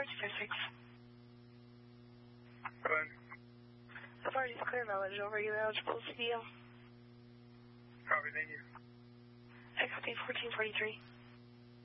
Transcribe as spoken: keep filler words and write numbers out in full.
two five six. Go ahead. The party's clear now. Over. You eligible C D L? Copy, thank you. I copy fourteen forty-three.